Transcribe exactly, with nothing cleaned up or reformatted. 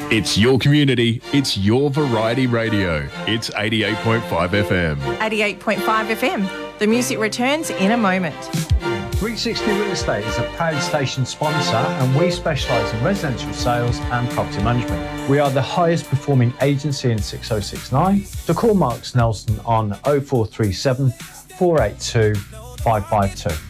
It's your community, it's your variety radio. It's eighty-eight point five F M. eighty-eight point five F M. The music returns in a moment. three sixty Real Estate is a proud station sponsor and we specialise in residential sales and property management. We are the highest performing agency in six oh six nine. To call Marks Nelson on oh four three seven, four eight two, five five two.